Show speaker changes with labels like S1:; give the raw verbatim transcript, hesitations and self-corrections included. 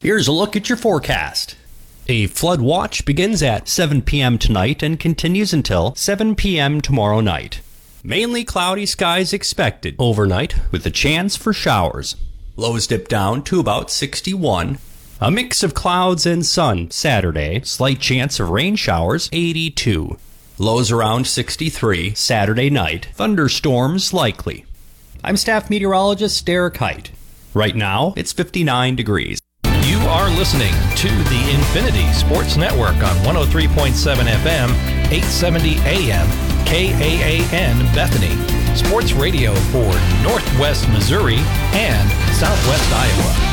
S1: Here's a look at your forecast. A flood watch begins at seven p.m. tonight and continues until seven p.m. tomorrow night. Mainly cloudy skies expected overnight with a chance for showers. Lows dip down to about sixty-one. A mix of clouds and sun Saturday. Slight chance of rain showers, eighty-two. Lows around sixty-three Saturday night. Thunderstorms likely. I'm staff meteorologist Derek Height. Right now, it's fifty-nine degrees.
S2: You are listening to the Infinity Sports Network on one oh three point seven F M, eight seventy A M, K A A N Bethany. Sports radio for Northwest Missouri and Southwest Iowa.